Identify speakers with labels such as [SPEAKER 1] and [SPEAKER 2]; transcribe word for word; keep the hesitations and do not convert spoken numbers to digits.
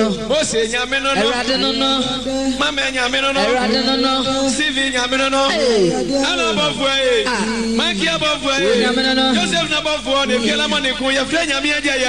[SPEAKER 1] Ose nyame no no.
[SPEAKER 2] Erade no no.
[SPEAKER 1] Mama nyame no no.
[SPEAKER 2] Erade no no.
[SPEAKER 1] Sivi nyame no no. Ana bofu e. Maki abofu e.
[SPEAKER 2] Nyame no no.
[SPEAKER 1] Joseph na bofu o de kela mo ne kun ye fre nyame aja